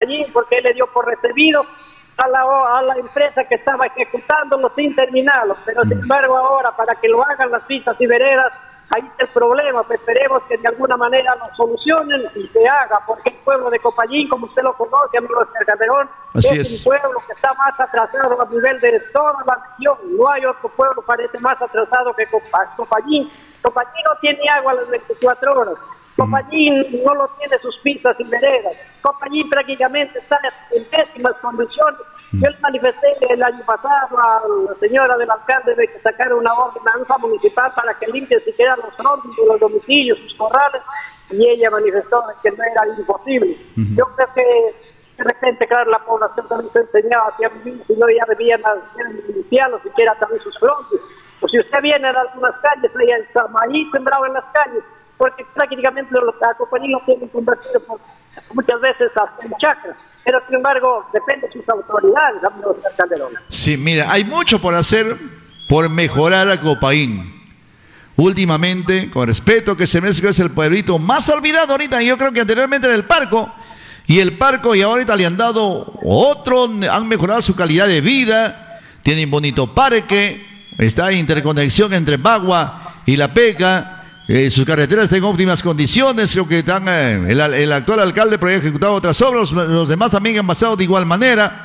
Copallín porque él le dio por recibido a la empresa que estaba ejecutándolo sin terminarlo, pero sin embargo ahora para que lo hagan las pistas y veredas, ahí está el problema. Pues esperemos que de alguna manera lo solucionen y se haga, porque el pueblo de Copallín, como usted lo conoce, amigo de Calderón, es un pueblo que está más atrasado a nivel de toda la región. No hay otro pueblo parece más atrasado que Copallín. Copallín no tiene agua a las 24 horas. Copallín no lo tiene sus pistas y veredas. Copallín prácticamente está en pésimas condiciones. Yo le manifesté el año pasado a la señora del alcalde de que sacara una ordenanza municipal para que limpie siquiera los frontis de los domicilios, sus corrales, y ella manifestó que no era imposible. Yo creo que de repente, claro, la población también se enseñaba hacia vivir, si no ya debían limpiarlo siquiera también sus frontis. O si usted viene a algunas calles, ahí sembrado en las calles, porque prácticamente los Copallín lo tienen convertido muchas veces hasta en chacras. Pero sin embargo, depende de sus autoridades, amigos de Calderón. Sí, mira, hay mucho por hacer por mejorar a Copallín. Últimamente, con respeto, que se merece, que es el pueblito más olvidado ahorita. Yo creo que anteriormente era el Parco, y ahorita le han dado otro, han mejorado su calidad de vida, tienen bonito parque, está en interconexión entre Bagua y La Peca. Sus carreteras están en óptimas condiciones. Creo que están, el actual alcalde ha ejecutado otras obras, los demás también han pasado de igual manera.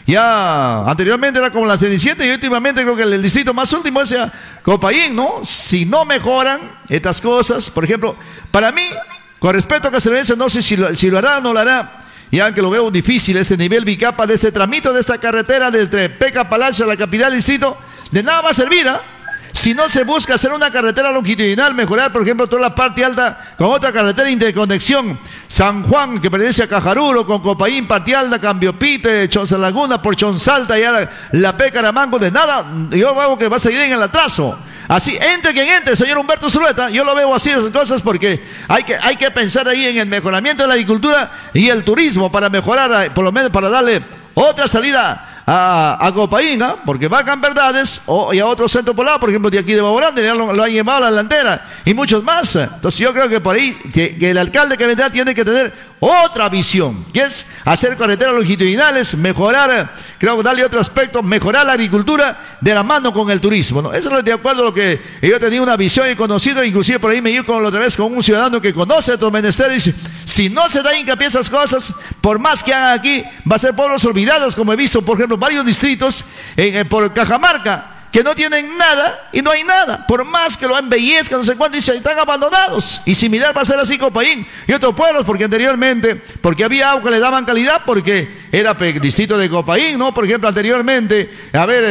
Ya anteriormente era como la Cenicienta y últimamente creo que el distrito más último es Copallín, ¿no? Si no mejoran estas cosas, por ejemplo, para mí, con respeto a Castellense, no sé si lo hará o no lo hará, ya que lo veo difícil este nivel bicapa de este tramito de esta carretera desde Peca Palacio a la capital del distrito, de nada va a servir, si no se busca hacer una carretera longitudinal, mejorar, por ejemplo, toda la parte alta con otra carretera de interconexión, San Juan, que pertenece a Cajaruro, con Copallín, parte alta, Cambiopite, Chonsalaguna, por Chonsalta, ya la Peca Ramango, de nada, yo veo que va a seguir en el atraso. Así, entre quien entre, señor Humberto Zulueta, yo lo veo así esas cosas porque hay que pensar ahí en el mejoramiento de la agricultura y el turismo para mejorar, por lo menos para darle otra salida a Copallín, porque vacan verdades y a otro centro poblado, por ejemplo de aquí de Baborande, ya lo han llevado a la delantera y muchos más. Entonces yo creo que por ahí que el alcalde que vendrá tiene que tener otra visión, que es hacer carreteras longitudinales, mejorar, creo que darle otro aspecto, mejorar la agricultura de la mano con el turismo, ¿no? Eso es de acuerdo a lo que yo tenía una visión y conocido, inclusive por ahí me iba la otra vez con un ciudadano que conoce estos menesteres. Si no se da hincapié a esas cosas, por más que hagan aquí, va a ser pueblos olvidados, como he visto, por ejemplo, varios distritos por Cajamarca, que no tienen nada y no hay nada, por más que lo embellezcan, no sé cuánto, dicen, están abandonados. Y similar va a ser así Copallín y otros pueblos, porque anteriormente, porque había agua que le daban calidad, porque era distrito de Copallín, ¿no? Por ejemplo, anteriormente,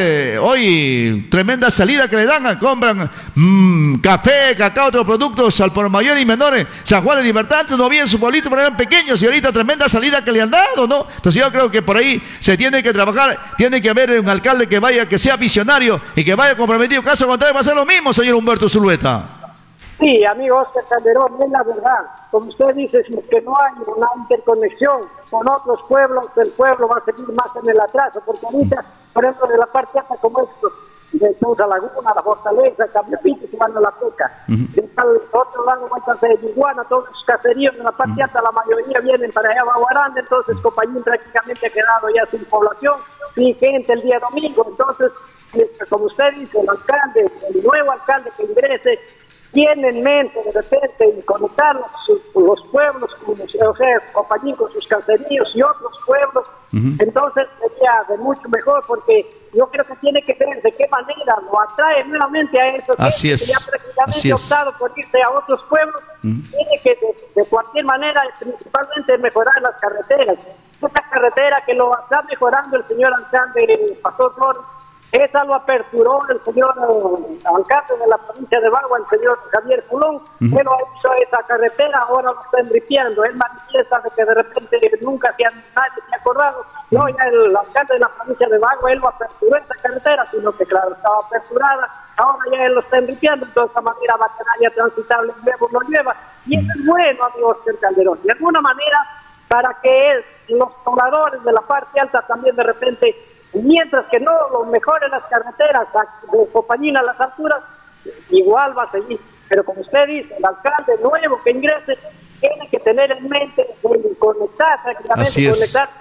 hoy tremenda salida que le dan, compran café, cacao, otros productos al por mayor y menores. San Juan de Libertad antes no había en su pueblito, pero eran pequeños, y ahorita tremenda salida que le han dado, ¿no? Entonces yo creo que por ahí se tiene que trabajar, tiene que haber un alcalde que vaya, que sea visionario y que vaya comprometido. Caso contrario va a ser lo mismo, señor Humberto Zulueta. Sí, amigo Oscar Calderón, es la verdad. Como usted dice, si es que no hay una interconexión con otros pueblos, el pueblo va a seguir más en el atraso, porque ahorita, por ejemplo, de la parte alta como esto, de Chauza Laguna, la Fortaleza, Cambiopite, que van a La Peca, de otro lado, vueltas de Iguana, todos los caseríos de la parte alta, la mayoría vienen para allá a Baguaranda, entonces Copallín prácticamente ha quedado ya sin población, sin gente el día domingo. Entonces, como usted dice, el alcalde, el nuevo alcalde que ingrese, tiene en mente de repente conectar los pueblos, o sea, Copallín con sus caseríos y otros pueblos. Entonces sería de mucho mejor, porque yo creo que tiene que ver de qué manera lo atrae nuevamente a esos que ya prácticamente optado por irse a otros pueblos. Tiene que de cualquier manera, principalmente mejorar las carreteras. Esta carretera que lo está mejorando el señor alcalde, el Pastor Flores, esa lo aperturó el señor alcalde de la provincia de Bagua, el señor Javier Fulón. Él lo hizo esa carretera, ahora lo está enriqueciendo. Él manifiesta de que de repente nunca nadie se ha acordado. No, ya el alcalde de la provincia de Bagua, él lo aperturó esa carretera, sino que claro, estaba aperturada. Ahora ya él lo está enriqueciendo, entonces de esa manera va a tener ya transitable, luego lo lleva. Y eso es bueno, amigo Oscar Calderón. De alguna manera, para que los pobladores de la parte alta también de repente, mientras que no lo mejoren las carreteras de Copallín a las alturas, igual va a seguir. Pero como usted dice, el alcalde nuevo que ingrese tiene que tener en mente conectar, prácticamente conectar